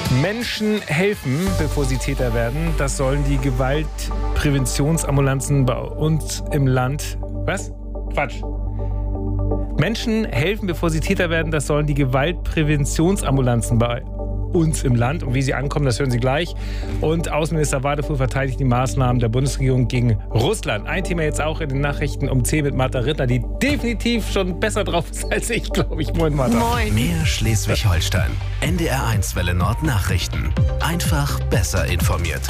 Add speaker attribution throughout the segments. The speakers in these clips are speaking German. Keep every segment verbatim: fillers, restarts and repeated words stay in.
Speaker 1: Menschen helfen, bevor sie Täter werden. Das sollen die Gewaltpräventionsambulanzen bei uns im Land... Was? Quatsch. Menschen helfen, bevor sie Täter werden. Das sollen die Gewaltpräventionsambulanzen bei uns im Land. Und wie sie ankommen, das hören Sie gleich. Und Außenminister Wadefuhl verteidigt die Maßnahmen der Bundesregierung gegen Russland. Ein Thema jetzt auch in den Nachrichten um zehn mit Martha Rittner, die definitiv schon besser drauf ist als ich, glaube ich. Moin, Martha.
Speaker 2: Moin.
Speaker 3: Mehr Schleswig-Holstein. N D R eins Welle Nord Nachrichten. Einfach besser informiert.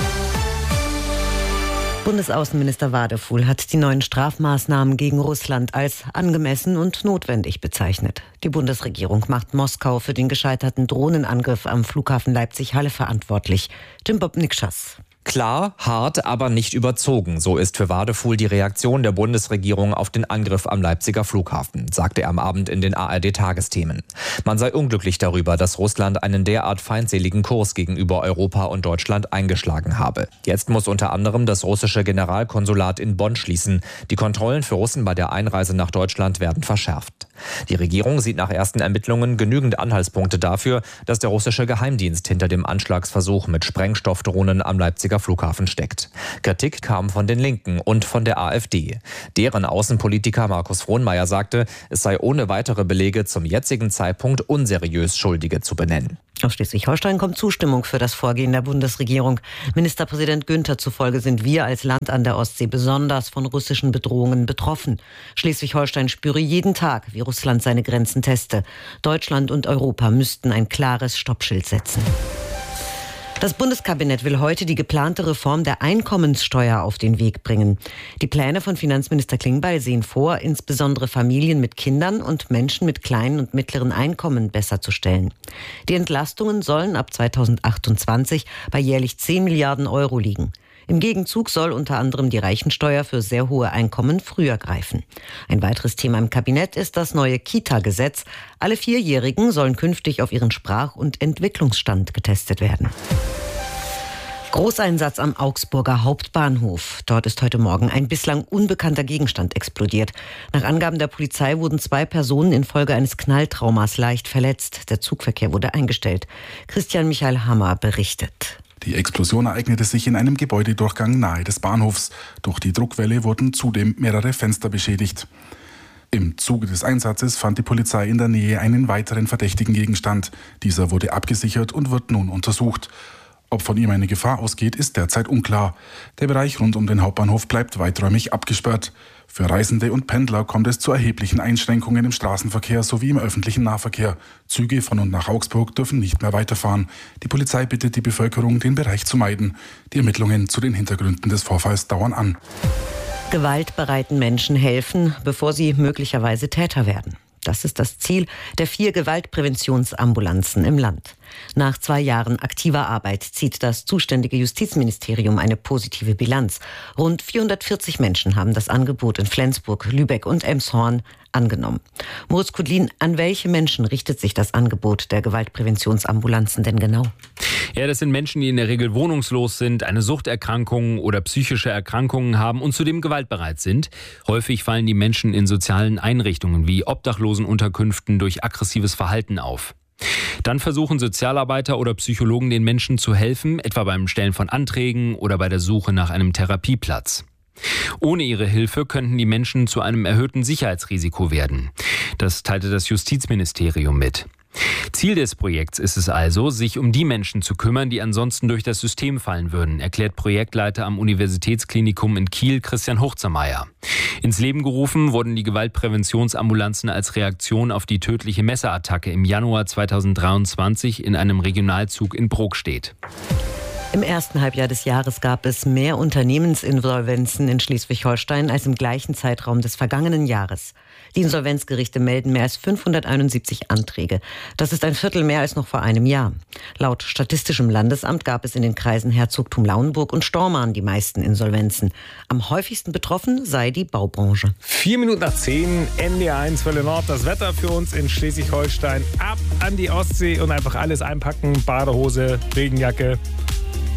Speaker 2: Bundesaußenminister Wadefuhl hat die neuen Strafmaßnahmen gegen Russland als angemessen und notwendig bezeichnet. Die Bundesregierung macht Moskau für den gescheiterten Drohnenangriff am Flughafen Leipzig-Halle verantwortlich. Jim Bob Nikschas.
Speaker 4: Klar, hart, aber nicht überzogen. So ist für Wadefuhl die Reaktion der Bundesregierung auf den Angriff am Leipziger Flughafen, sagte er am Abend in den A R D-Tagesthemen. Man sei unglücklich darüber, dass Russland einen derart feindseligen Kurs gegenüber Europa und Deutschland eingeschlagen habe. Jetzt muss unter anderem das russische Generalkonsulat in Bonn schließen. Die Kontrollen für Russen bei der Einreise nach Deutschland werden verschärft. Die Regierung sieht nach ersten Ermittlungen genügend Anhaltspunkte dafür, dass der russische Geheimdienst hinter dem Anschlagsversuch mit Sprengstoffdrohnen am Leipziger Flughafen steckt. Kritik kam von den Linken und von der AfD. Deren Außenpolitiker Markus Frohnmayer sagte, es sei ohne weitere Belege zum jetzigen Zeitpunkt unseriös, Schuldige zu benennen.
Speaker 2: Aus Schleswig-Holstein kommt Zustimmung für das Vorgehen der Bundesregierung. Ministerpräsident Günther zufolge sind wir als Land an der Ostsee besonders von russischen Bedrohungen betroffen. Schleswig-Holstein spüre jeden Tag, wie Russland seine Grenzen teste. Deutschland und Europa müssten ein klares Stoppschild setzen. Das Bundeskabinett will heute die geplante Reform der Einkommenssteuer auf den Weg bringen. Die Pläne von Finanzminister Klingbeil sehen vor, insbesondere Familien mit Kindern und Menschen mit kleinen und mittleren Einkommen besser zu stellen. Die Entlastungen sollen ab zweitausendachtundzwanzig bei jährlich zehn Milliarden Euro liegen. Im Gegenzug soll unter anderem die Reichensteuer für sehr hohe Einkommen früher greifen. Ein weiteres Thema im Kabinett ist das neue Kita-Gesetz. Alle Vierjährigen sollen künftig auf ihren Sprach- und Entwicklungsstand getestet werden. Großeinsatz am Augsburger Hauptbahnhof. Dort ist heute Morgen ein bislang unbekannter Gegenstand explodiert. Nach Angaben der Polizei wurden zwei Personen infolge eines Knalltraumas leicht verletzt. Der Zugverkehr wurde eingestellt. Christian Michael Hammer berichtet.
Speaker 5: Die Explosion ereignete sich in einem Gebäudedurchgang nahe des Bahnhofs. Durch die Druckwelle wurden zudem mehrere Fenster beschädigt. Im Zuge des Einsatzes fand die Polizei in der Nähe einen weiteren verdächtigen Gegenstand. Dieser wurde abgesichert und wird nun untersucht. Ob von ihm eine Gefahr ausgeht, ist derzeit unklar. Der Bereich rund um den Hauptbahnhof bleibt weiträumig abgesperrt. Für Reisende und Pendler kommt es zu erheblichen Einschränkungen im Straßenverkehr sowie im öffentlichen Nahverkehr. Züge von und nach Augsburg dürfen nicht mehr weiterfahren. Die Polizei bittet die Bevölkerung, den Bereich zu meiden. Die Ermittlungen zu den Hintergründen des Vorfalls dauern an.
Speaker 2: Gewaltbereiten Menschen helfen, bevor sie möglicherweise Täter werden. Das ist das Ziel der vier Gewaltpräventionsambulanzen im Land. Nach zwei Jahren aktiver Arbeit zieht das zuständige Justizministerium eine positive Bilanz. Rund vierhundertvierzig Menschen haben das Angebot in Flensburg, Lübeck und Elmshorn angenommen. Moritz Kudlin, an welche Menschen richtet sich das Angebot der Gewaltpräventionsambulanzen denn genau?
Speaker 6: Ja, das sind Menschen, die in der Regel wohnungslos sind, eine Suchterkrankung oder psychische Erkrankungen haben und zudem gewaltbereit sind. Häufig fallen die Menschen in sozialen Einrichtungen wie Obdachlosenunterkünften durch aggressives Verhalten auf. Dann versuchen Sozialarbeiter oder Psychologen den Menschen zu helfen, etwa beim Stellen von Anträgen oder bei der Suche nach einem Therapieplatz. Ohne ihre Hilfe könnten die Menschen zu einem erhöhten Sicherheitsrisiko werden. Das teilte das Justizministerium mit. Ziel des Projekts ist es also, sich um die Menschen zu kümmern, die ansonsten durch das System fallen würden, erklärt Projektleiter am Universitätsklinikum in Kiel Christian Hochzermeier. Ins Leben gerufen wurden die Gewaltpräventionsambulanzen als Reaktion auf die tödliche Messerattacke im Januar zweitausenddreiundzwanzig in einem Regionalzug in Brokstedt.
Speaker 2: Im ersten Halbjahr des Jahres gab es mehr Unternehmensinsolvenzen in Schleswig-Holstein als im gleichen Zeitraum des vergangenen Jahres. Die Insolvenzgerichte melden mehr als fünfhunderteinundsiebzig Anträge. Das ist ein Viertel mehr als noch vor einem Jahr. Laut Statistischem Landesamt gab es in den Kreisen Herzogtum Lauenburg und Stormarn die meisten Insolvenzen. Am häufigsten betroffen sei die Baubranche.
Speaker 1: Vier Minuten nach zehn, N D R eins Welle Nord. Das Wetter für uns in Schleswig-Holstein. Ab an die Ostsee und einfach alles einpacken. Badehose, Regenjacke.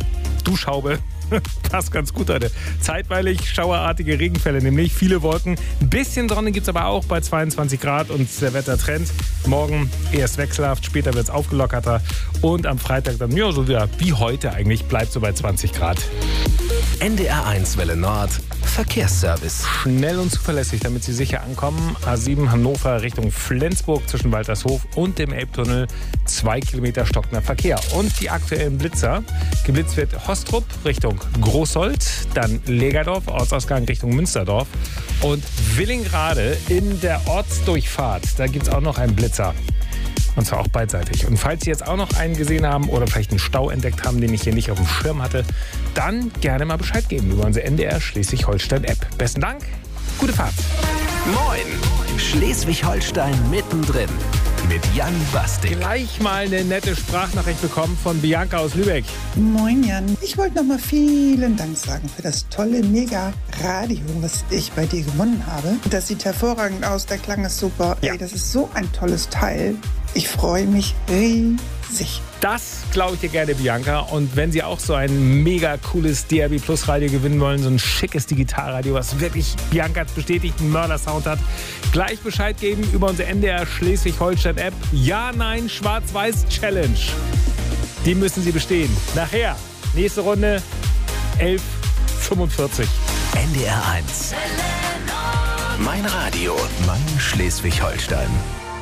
Speaker 1: Duschhaube. Passt ganz gut heute. Zeitweilig schauerartige Regenfälle, nämlich viele Wolken. Ein bisschen Sonne gibt es aber auch bei zweiundzwanzig Grad und der Wettertrend. Morgen erst wechselhaft, später wird es aufgelockerter. Und am Freitag dann, ja, so wieder wie heute eigentlich, bleibt so bei zwanzig Grad.
Speaker 3: N D R eins Welle Nord, Verkehrsservice.
Speaker 1: Schnell und zuverlässig, damit Sie sicher ankommen. A sieben Hannover Richtung Flensburg zwischen Waltershof und dem Elbtunnel. Zwei Kilometer stockender Verkehr. Und die aktuellen Blitzer. Geblitzt wird Hostrup Richtung Großsold, dann Legerdorf, Ortsausgang Richtung Münsterdorf und Willingrade in der Ortsdurchfahrt. Da gibt es auch noch einen Blitzer. Und zwar auch beidseitig. Und falls Sie jetzt auch noch einen gesehen haben oder vielleicht einen Stau entdeckt haben, den ich hier nicht auf dem Schirm hatte, dann gerne mal Bescheid geben über unsere N D R Schleswig-Holstein-App. Besten Dank, gute Fahrt.
Speaker 3: Moin, Schleswig-Holstein mittendrin mit Jan Bastik.
Speaker 1: Gleich mal eine nette Sprachnachricht bekommen von Bianca aus Lübeck.
Speaker 7: Moin Jan, ich wollte noch mal vielen Dank sagen für das tolle Mega-Radio, was ich bei dir gewonnen habe. Das sieht hervorragend aus, der Klang ist super.
Speaker 1: Ja.
Speaker 7: Ey, das ist so ein tolles Teil. Ich freue mich riesig.
Speaker 1: Das glaube ich dir gerne, Bianca. Und wenn Sie auch so ein mega cooles D R B Plus Radio gewinnen wollen, so ein schickes Digitalradio, was wirklich, Bianca hat bestätigt, einen Mörder-Sound hat, gleich Bescheid geben über unsere N D R Schleswig-Holstein-App. Ja, nein, Schwarz-Weiß-Challenge. Die müssen Sie bestehen. Nachher, nächste Runde, elf Uhr fünfundvierzig.
Speaker 3: N D R eins. Mein Radio, mein Schleswig-Holstein.